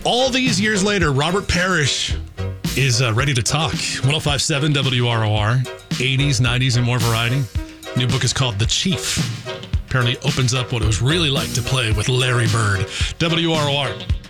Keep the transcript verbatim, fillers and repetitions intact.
All these years later, Robert Parrish is uh, ready to talk. one oh five point seven W R O R, eighties, nineties, and more variety. New book is called The Chief. Apparently opens up what it was really like to play with Larry Bird. W R O R.